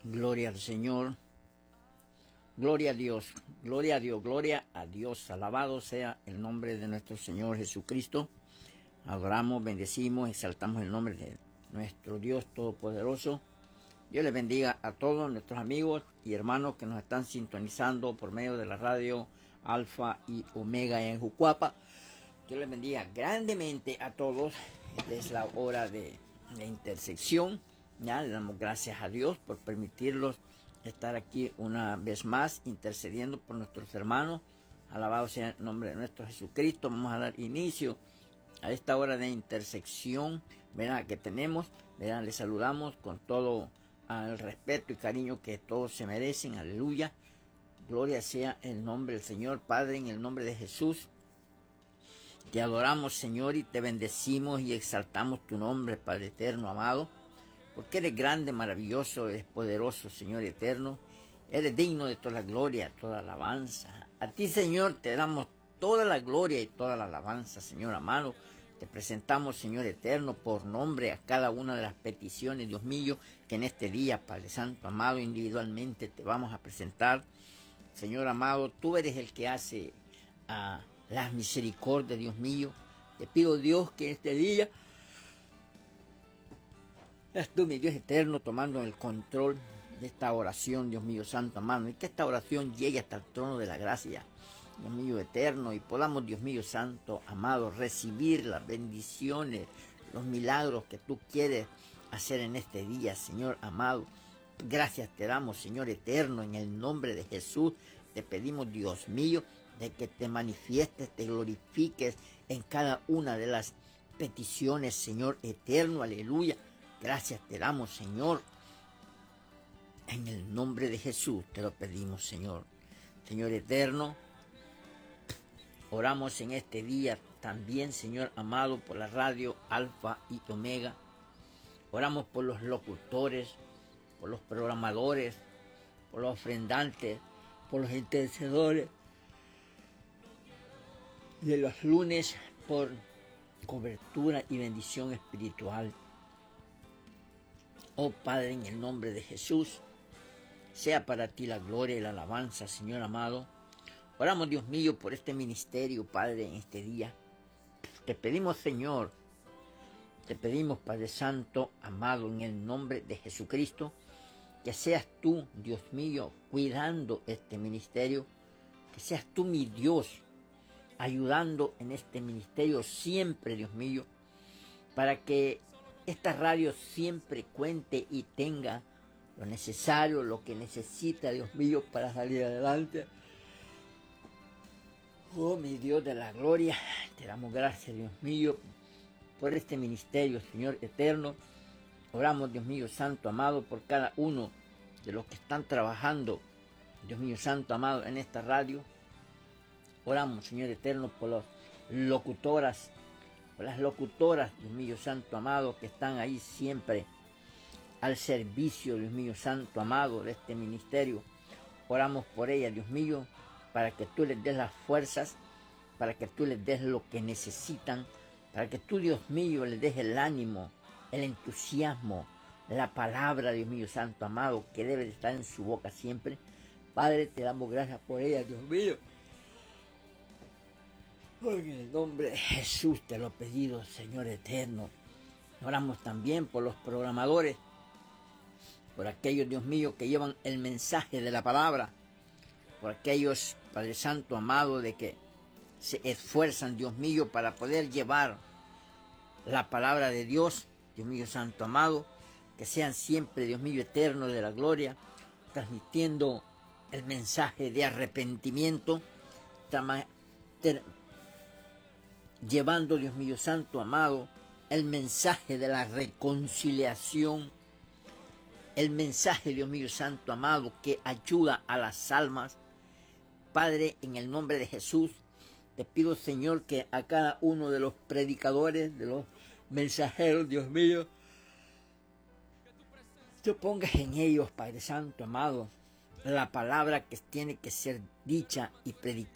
Gloria al Señor, gloria a Dios, gloria a Dios, gloria a Dios. Alabado sea el nombre de nuestro Señor Jesucristo. Adoramos, bendecimos, exaltamos el nombre de nuestro Dios Todopoderoso. Dios les bendiga a todos nuestros amigos y hermanos que nos están sintonizando por medio de la radio Alfa y Omega en Jucuapa. Dios les bendiga grandemente a todos. Esta es la hora de la intersección. Ya le damos gracias a Dios por permitirlos estar aquí una vez más intercediendo por nuestros hermanos. Alabado sea el nombre de nuestro Jesucristo. Vamos a dar inicio a esta hora de intersección, ¿verdad?, que tenemos. ¿Verdad? Les saludamos con todo el respeto y cariño que todos se merecen. Aleluya. Gloria sea el nombre del Señor. Padre, en el nombre de Jesús, te adoramos, Señor, y te bendecimos y exaltamos tu nombre, Padre eterno, amado, porque eres grande, maravilloso, eres poderoso, Señor eterno. Eres digno de toda la gloria, toda la alabanza. A ti, Señor, te damos toda la gloria y toda la alabanza, Señor amado. Te presentamos, Señor eterno, por nombre a cada una de las peticiones, Dios mío, que en este día, Padre Santo, amado, individualmente te vamos a presentar. Señor amado, tú eres el que hace las misericordias, Dios mío. Te pido, Dios, que este día seas tú, mi Dios eterno, tomando el control de esta oración, Dios mío santo amado, y que esta oración llegue hasta el trono de la gracia, Dios mío eterno, y podamos, Dios mío santo amado, recibir las bendiciones, los milagros que tú quieres hacer en este día, Señor amado. Gracias te damos, Señor eterno, en el nombre de Jesús. Te pedimos, Dios mío, de que te manifiestes, te glorifiques en cada una de las peticiones, Señor eterno, aleluya. Gracias te damos, Señor. En el nombre de Jesús te lo pedimos, Señor. Señor eterno, oramos en este día también, Señor amado, por la radio Alfa y Omega. Oramos por los locutores, por los programadores, por los ofrendantes, por los intercedores de los lunes, por cobertura y bendición espiritual. Oh Padre, en el nombre de Jesús, sea para ti la gloria y la alabanza, Señor amado. Oramos, Dios mío, por este ministerio, Padre, en este día. Te pedimos, Señor, te pedimos, Padre Santo, amado, en el nombre de Jesucristo, que seas tú, Dios mío, cuidando este ministerio, que seas tú, mi Dios, ayudando en este ministerio siempre, Dios mío, para que esta radio siempre cuente y tenga lo necesario, lo que necesita, Dios mío, para salir adelante. Oh, mi Dios de la gloria, te damos gracias, Dios mío, por este ministerio, Señor eterno. Oramos, Dios mío, santo, amado, por cada uno de los que están trabajando, Dios mío, santo, amado, en esta radio. Oramos, Señor eterno, por las locutoras, Dios mío, santo, amado, que están ahí siempre al servicio, Dios mío, santo, amado, de este ministerio. Oramos por ellas, Dios mío, para que tú les des las fuerzas, para que tú les des lo que necesitan, para que tú, Dios mío, les des el ánimo, el entusiasmo, la palabra, Dios mío, santo, amado, que debe de estar en su boca siempre. Padre, te damos gracias por ellas, Dios mío. En el nombre de Jesús te lo he pedido, Señor eterno. Oramos también por los programadores, por aquellos, Dios mío, que llevan el mensaje de la palabra, por aquellos, Padre Santo, amado, de que se esfuerzan, Dios mío, para poder llevar la palabra de Dios, Dios mío, santo, amado, que sean siempre, Dios mío, eterno de la gloria, transmitiendo el mensaje de arrepentimiento, llevando, Dios mío, santo, amado, el mensaje de la reconciliación, el mensaje, Dios mío, santo, amado, que ayuda a las almas. Padre, en el nombre de Jesús, te pido, Señor, que a cada uno de los predicadores, de los mensajeros, Dios mío, tú pongas en ellos, Padre Santo, amado, la palabra que tiene que ser dicha y predicada